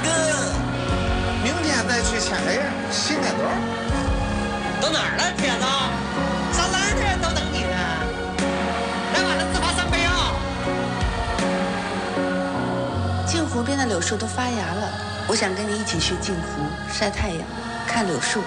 明天再去签个约，新年多。 到哪儿了，铁子？上哪儿的人都等你呢。来晚了，自罚3杯啊！ 镜湖边的柳树都发芽了，我想跟你一起去镜湖晒太阳，看柳树。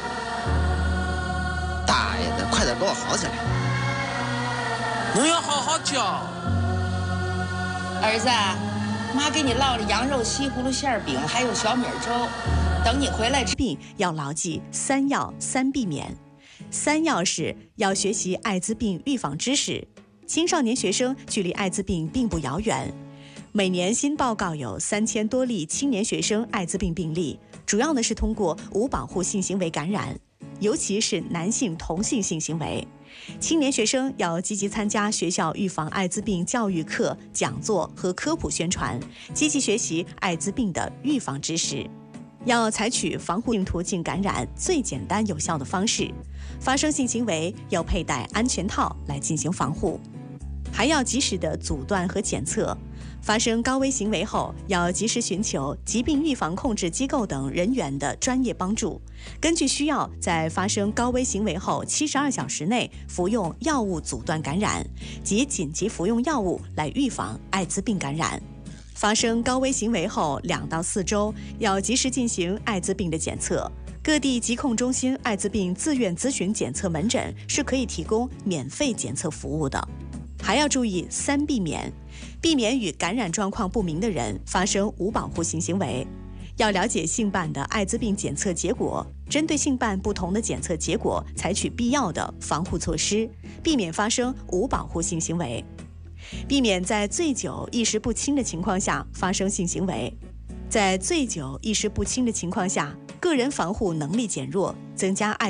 大爷的，快点给我好起来！ 你要好好教。 儿子，妈给你烙了羊肉西葫芦馅饼，还有小米粥，等你回来吃。 病要牢记3要3避免。3要是要学习艾滋病预防知识。青少年学生距离艾滋病并不遥远，每年新报告有3000多例青年学生艾滋病病例，主要呢是通过无保护性行为感染，尤其是男性同性性行为。青年学生要积极参加学校预防艾滋病教育课、讲座和科普宣传，积极学习艾滋病的预防知识。要采取防护性途径感染最简单有效的方式，发生性行为要佩戴安全套来进行防护，还要及时的阻断和检测。发生高危行为后，要及时寻求疾病预防控制机构等人员的专业帮助，根据需要，在发生高危行为后72小时内服用药物阻断感染及紧急服用药物来预防艾滋病感染。发生高危行为后2到4周，要及时进行艾滋病的检测。各地疾控中心艾滋病自愿咨询检测门诊是可以提供免费检测服务的。还要注意3避免，避免与感染状况不明的人发生无保护性行为。要了解性办的艾滋病检测结果，针对性办不同的检测结果，采取必要的防护措施，避免发生无保护性行为。避免在醉酒意识不清的情况下发生性行为。在醉酒意识不清的情况下，个人防护能力减弱，增加艾